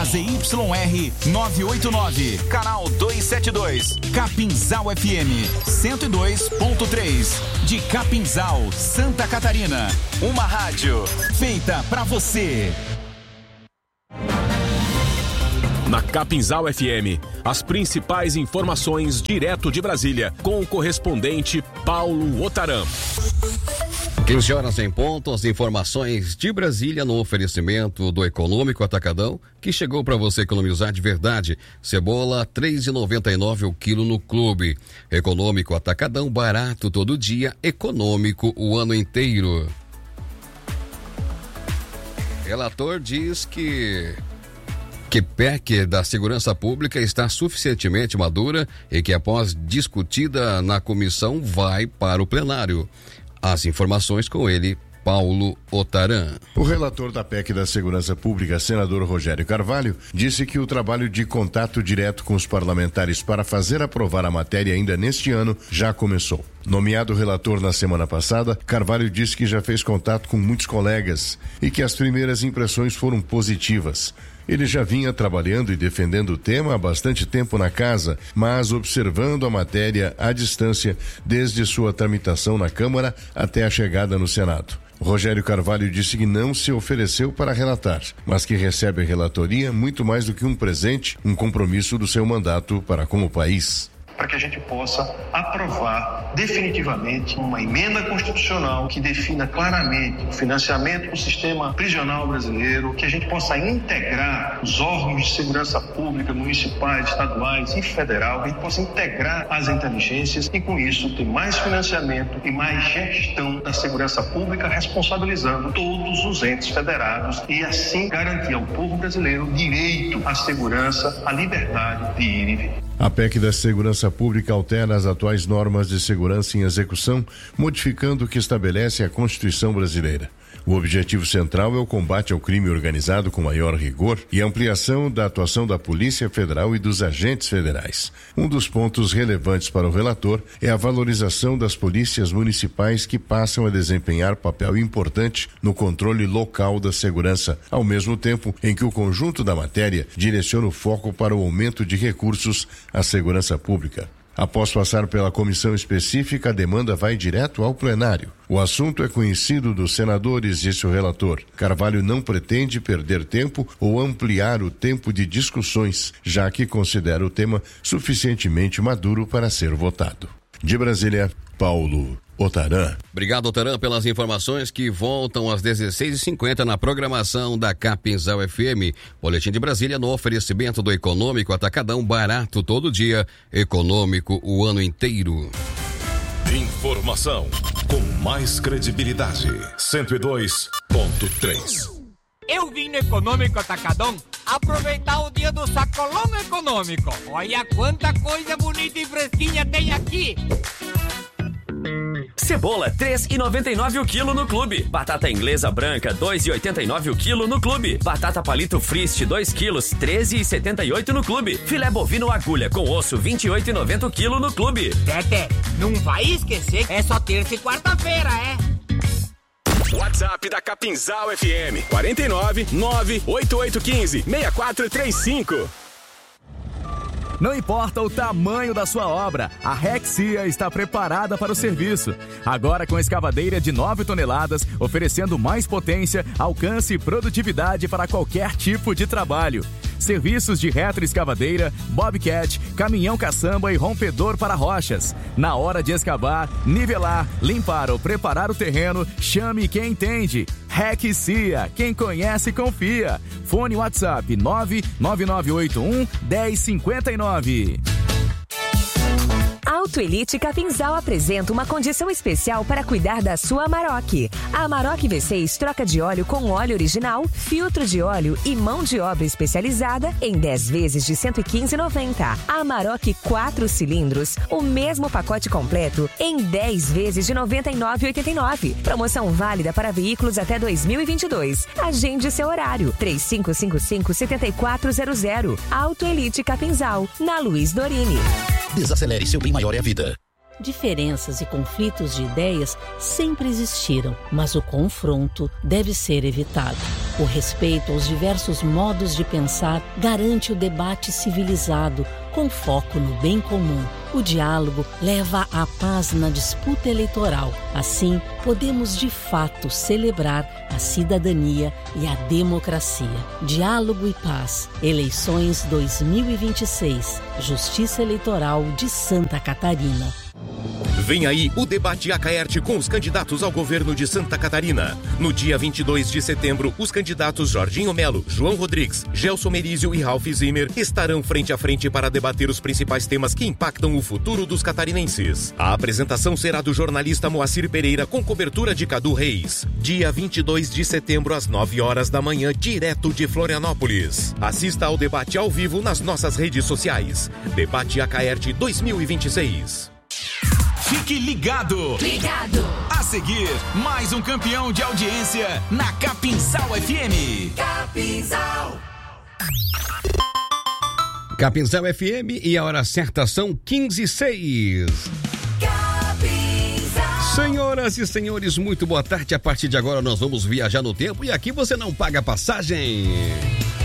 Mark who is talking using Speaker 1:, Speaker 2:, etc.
Speaker 1: ZYR 989, canal 272, Capinzal FM 102.3, de Capinzal, Santa Catarina. Uma rádio feita pra você.
Speaker 2: Na Capinzal FM, as principais informações direto de Brasília, com o correspondente Paulo Otaran.
Speaker 3: 15 horas em ponto, as informações de Brasília no oferecimento do Econômico Atacadão, que chegou para você economizar de verdade. Cebola, R$ 3,99 o quilo no clube. Econômico Atacadão, barato todo dia, econômico o ano inteiro. Relator diz que PEC da Segurança Pública está suficientemente madura e que, após discutida na comissão, vai para o plenário. As informações com ele, Paulo Otaran.
Speaker 4: O relator da PEC da Segurança Pública, senador Rogério Carvalho, disse que o trabalho de contato direto com os parlamentares para fazer aprovar a matéria ainda neste ano já começou. Nomeado relator na semana passada, Carvalho disse que já fez contato com muitos colegas e que as primeiras impressões foram positivas. Ele já vinha trabalhando e defendendo o tema há bastante tempo na casa, mas observando a matéria à distância desde sua tramitação na Câmara até a chegada no Senado. Rogério Carvalho disse que não se ofereceu para relatar, mas que recebe a relatoria muito mais do que um presente, um compromisso do seu mandato para com o país.
Speaker 5: Para que a gente possa aprovar definitivamente uma emenda constitucional que defina claramente o financiamento do sistema prisional brasileiro, que a gente possa integrar os órgãos de segurança pública, municipais, estaduais e federal, que a gente possa integrar as inteligências e, com isso, ter mais financiamento e mais gestão da segurança pública, responsabilizando todos os entes federados e, assim, garantir ao povo brasileiro o direito à segurança, à liberdade de ir e vir.
Speaker 4: A PEC da Segurança Pública altera as atuais normas de segurança em execução, modificando o que estabelece a Constituição brasileira. O objetivo central é o combate ao crime organizado com maior rigor e a ampliação da atuação da Polícia Federal e dos agentes federais. Um dos pontos relevantes para o relator é a valorização das polícias municipais, que passam a desempenhar papel importante no controle local da segurança, ao mesmo tempo em que o conjunto da matéria direciona o foco para o aumento de recursos à segurança pública. Após passar pela comissão específica, a demanda vai direto ao plenário. O assunto é conhecido dos senadores, disse o relator. Carvalho não pretende perder tempo ou ampliar o tempo de discussões, já que considera o tema suficientemente maduro para ser votado. De Brasília, Paulo Otaran.
Speaker 3: Obrigado, Otaran, pelas informações que voltam às 16h50 na programação da Capinzal FM. Boletim de Brasília no oferecimento do Econômico Atacadão, barato todo dia, econômico o ano inteiro.
Speaker 2: Informação com mais credibilidade. 102.3.
Speaker 6: Eu vim no Econômico Atacadão aproveitar o dia do sacolão econômico. Olha quanta coisa bonita e fresquinha tem aqui.
Speaker 7: Cebola, R$ 3,99 o quilo no clube. Batata inglesa branca, R$ 2,89 o quilo no clube. Batata palito Frist, 2 quilos, R$ 13,78 no clube. Filé bovino agulha com osso, R$ 28,90 o quilo no clube.
Speaker 6: Tete, não vai esquecer, é só terça e quarta-feira, é?
Speaker 2: WhatsApp da Capinzal FM, 499-8815-6435.
Speaker 8: Não importa o tamanho da sua obra, a Rexia está preparada para o serviço. Agora com escavadeira de 9 toneladas, oferecendo mais potência, alcance e produtividade para qualquer tipo de trabalho. Serviços de retroescavadeira, bobcat, caminhão caçamba e rompedor para rochas. Na hora de escavar, nivelar, limpar ou preparar o terreno, chame quem entende. Rexia, quem conhece confia. Fone WhatsApp 99981-1059.
Speaker 9: Auto Elite Capinzal apresenta uma condição especial para cuidar da sua Amarok. A Amarok V6 troca de óleo com óleo original, filtro de óleo e mão de obra especializada em 10 vezes de R$ 115,90. A Amarok 4 cilindros, o mesmo pacote completo em 10 vezes de R$ 99,89. Promoção válida para veículos até 2022. Agende seu horário. 3555-7400. Auto Elite Capinzal, na Luiz Dorini.
Speaker 10: Desacelere, seu bem maior é a vida. Diferenças e conflitos de ideias sempre existiram, mas o confronto deve ser evitado. O respeito aos diversos modos de pensar garante o debate civilizado, com foco no bem comum. O diálogo leva à paz na disputa eleitoral. Assim, podemos de fato celebrar a cidadania e a democracia. Diálogo e paz. Eleições 2026. Justiça Eleitoral de Santa Catarina.
Speaker 11: Vem aí o debate Acaerte com os candidatos ao governo de Santa Catarina. No dia 22 de setembro, os candidatos Jorginho Melo, João Rodrigues, Gelson Merizio e Ralph Zimmer estarão frente a frente para debater os principais temas que impactam o futuro dos catarinenses. A apresentação será do jornalista Moacir Pereira com cobertura de Cadu Reis. Dia 22 de setembro às 9 horas da manhã, direto de Florianópolis. Assista ao debate ao vivo nas nossas redes sociais. Debate Acaerte 2026.
Speaker 1: Fique ligado!
Speaker 9: Ligado!
Speaker 1: A seguir, mais um campeão de audiência na Capinzal FM.
Speaker 9: Capinzal!
Speaker 3: Capinzal FM e a hora certa são 15h06. Senhoras e senhores, muito boa tarde. A partir de agora nós vamos viajar no tempo e aqui você não paga passagem.